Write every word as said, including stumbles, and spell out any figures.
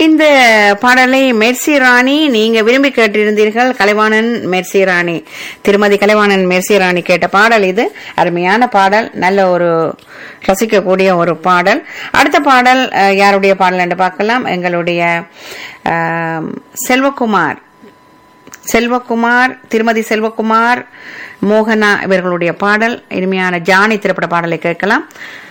இந்த பாடலை மெர்சி ராணி நீங்க விரும்பி கேட்டிருந்தீர்கள். கலைவாணன் மெர்சி ராணி, திருமதி கலைவாணன் மெர்சி ராணி கேட்ட பாடல் இது. அருமையான பாடல், நல்ல ஒரு ரசிக்கக்கூடிய ஒரு பாடல். அடுத்த பாடல் யாருடைய பாடல் என்று பார்க்கலாம். எங்களுடைய செல்வகுமார் செல்வகுமார் திருமதி செல்வகுமார் மோகனா இவர்களுடைய பாடல், இனிமையான ஜானி திரைப்பட பாடலை கேட்கலாம்.